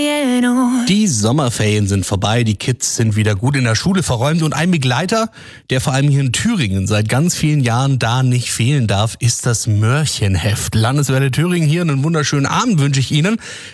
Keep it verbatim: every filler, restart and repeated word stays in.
Die Sommerferien sind vorbei, die Kids sind wieder gut in der Schule verräumt und ein Begleiter, der vor allem hier in Thüringen seit ganz vielen Jahren da nicht fehlen darf, ist das Mörchenheft. Landeswelle Thüringen hier, einen wunderschönen Abend wünsche ich Ihnen.